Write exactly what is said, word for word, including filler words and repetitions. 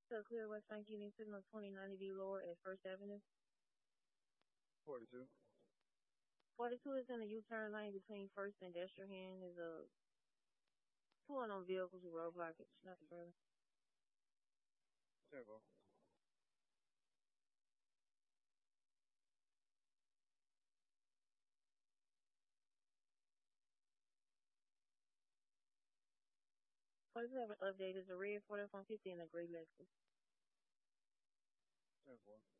So clear West Thanksgiving signal twenty ninety D lower at First Avenue. forty-two. forty-two is in the U-turn lane between First and Destrehan. There's a pulling on vehicles with road blockage. Not further. Tempo. forty-seven update is a red forty-one fifty and a gray Lexus. Tempo.